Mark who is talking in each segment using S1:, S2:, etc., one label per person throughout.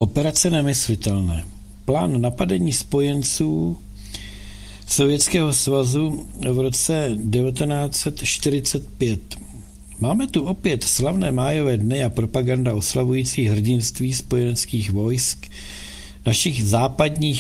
S1: Operace nemyslitelné. Plán napadení spojenců Sovětského svazu v roce 1945. Máme tu opět slavné májové dny a propaganda oslavující hrdinství spojeneckých vojsk, našich západních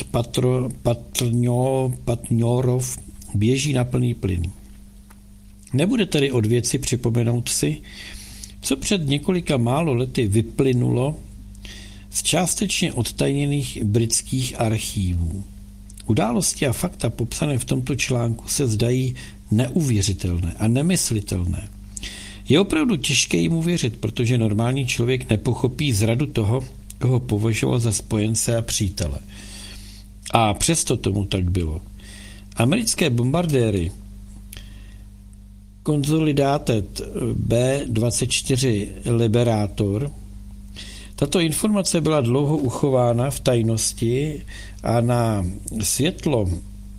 S1: partňorov běží na plný plyn. Nebude tedy od věci připomenout si, co před několika málo lety vyplynulo z částečně odtajněných britských archívů. Události a fakta popsané v tomto článku se zdají neuvěřitelné a nemyslitelné. Je opravdu těžké jim uvěřit, protože normální člověk nepochopí zradu toho, koho považoval za spojence a přítele. A přesto tomu tak bylo. Americké bombardéry Consolidated B-24 Liberator. Tato informace byla dlouho uchována v tajnosti a na světlo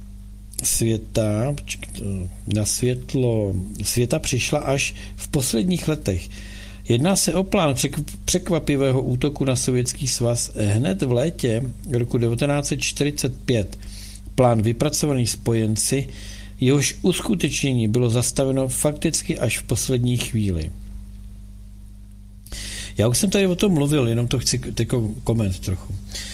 S1: světa přišla až v posledních letech. Jedná se o plán překvapivého útoku na Sovětský svaz hned v létě roku 1945. Plán vypracovaný spojenci, jehož uskutečnění bylo zastaveno fakticky až v poslední chvíli. Já už jsem tady o tom mluvil, jenom to chci koment trochu.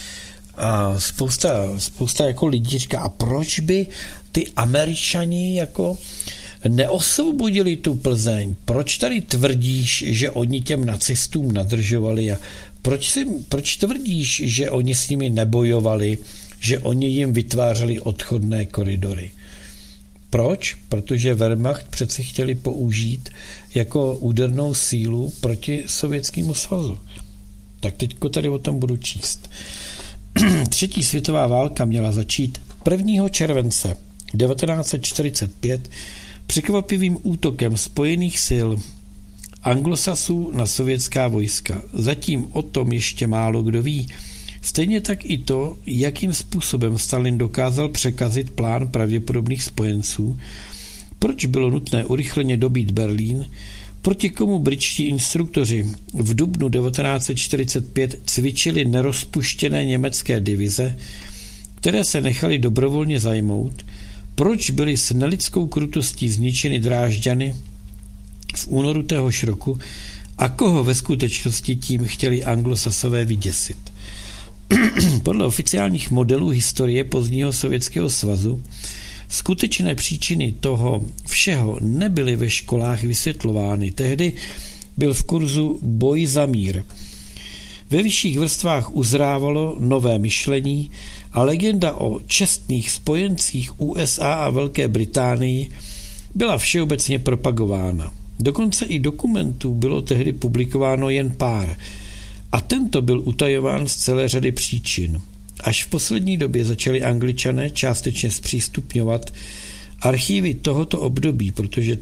S1: A spousta jako lidí říká, a proč by ty Američani jako neosvobodili tu Plzeň? Proč tady tvrdíš, že oni těm nacistům nadržovali? A proč tvrdíš, že oni s nimi nebojovali, že oni jim vytvářeli odchodné koridory? Proč? Protože Wehrmacht přeci chtěli použít jako údernou sílu proti Sovětskému svazu. Tak teďko tady o tom budu číst. Třetí světová válka měla začít 1. července 1945 překvapivým útokem spojených sil Anglosasů na sovětská vojska. Zatím o tom ještě málo kdo ví. Stejně tak i to, jakým způsobem Stalin dokázal překazit plán pravděpodobných spojenců, proč bylo nutné urychleně dobít Berlín, proti komu britští instruktoři v dubnu 1945 cvičili nerozpuštěné německé divize, které se nechaly dobrovolně zajmout, proč byly s nelidskou krutostí zničeny Drážďany v únoru téhož roku a koho ve skutečnosti tím chtěli Anglosasové vyděsit. Podle oficiálních modelů historie pozdního Sovětského svazu skutečné příčiny toho všeho nebyly ve školách vysvětlovány. Tehdy byl v kurzu boj za mír. Ve vyšších vrstvách uzrávalo nové myšlení a legenda o čestných spojencích USA a Velké Británii byla všeobecně propagována. Dokonce i dokumentů bylo tehdy publikováno jen pár a tento byl utajován z celé řady příčin. Až v poslední době začali Angličané částečně zpřístupňovat archívy tohoto období, protože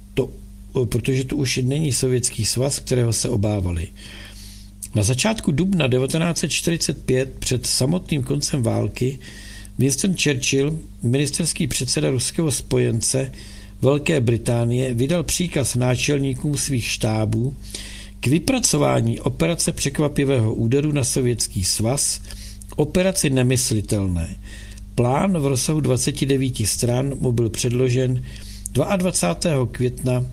S1: to už není Sovětský svaz, kterého se obávali. Na začátku dubna 1945 před samotným koncem války Winston Churchill, ministerský předseda ruského spojence Velké Británie, vydal příkaz náčelníkům svých štábů k vypracování operace překvapivého úderu na Sovětský svaz, operaci nemyslitelné. Plán v rozsahu 29 stran mu byl předložen 22. května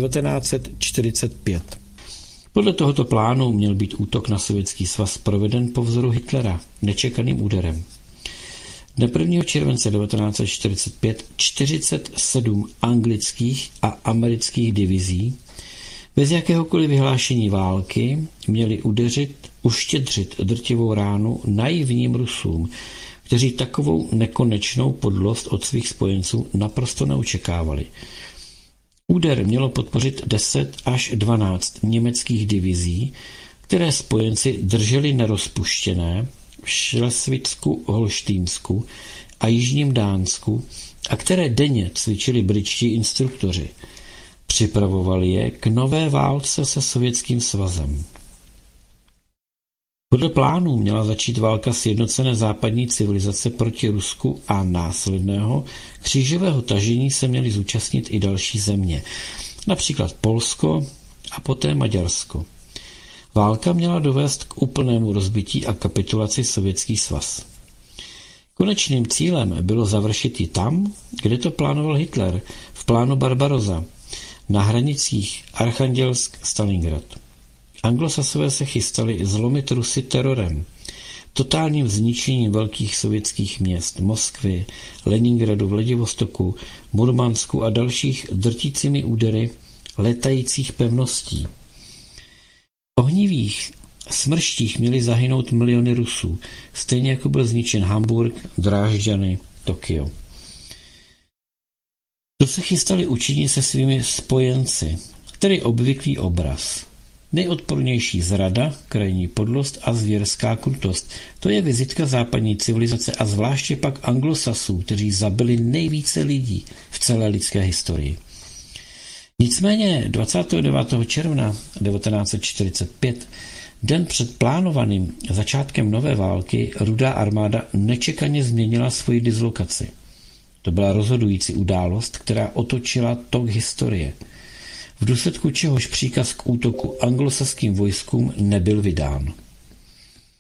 S1: 1945. Podle tohoto plánu měl být útok na Sovětský svaz proveden po vzoru Hitlera nečekaným úderem. Dne 1. července 1945 47 anglických a amerických divizí bez jakéhokoliv vyhlášení války měli uštědřit drtivou ránu naivním Rusům, kteří takovou nekonečnou podlost od svých spojenců naprosto neočekávali. Úder mělo podpořit 10 až 12 německých divizí, které spojenci drželi nerozpuštěné v Šlesvicku, Holštýnsku a Jižním Dánsku a které denně cvičili britští instruktoři. Připravovali je k nové válce se Sovětským svazem. Podle plánů měla začít válka sjednocené západní civilizace proti Rusku a následného křížového tažení se měly zúčastnit i další země, například Polsko a poté Maďarsko. Válka měla dovést k úplnému rozbití a kapitulaci Sovětský svaz. Konečným cílem bylo završit ji tam, kde to plánoval Hitler, v plánu Barbarossa, na hranicích Archangelsk-Stalingrad. Anglosasové se chystali zlomit Rusy terorem, totálním zničením velkých sovětských měst Moskvy, Leningradu, Vladivostoku, Murmansku a dalších drtícími údery letajících pevností. V ohnivých smrštích měli zahynout miliony Rusů, stejně jako byl zničen Hamburg, Drážďany, Tokio. To se chystali učinit se svými spojenci, tedy obvyklý obraz. Nejodpornější zrada, krajní podlost a zvěrská krutost. To je vizitka západní civilizace a zvláště pak Anglosasů, kteří zabili nejvíce lidí v celé lidské historii. Nicméně 29. června 1945, den před plánovaným začátkem nové války, Rudá armáda nečekaně změnila svoji dislokaci. To byla rozhodující událost, která otočila tok historie, v důsledku čehož příkaz k útoku anglosaským vojskům nebyl vydán.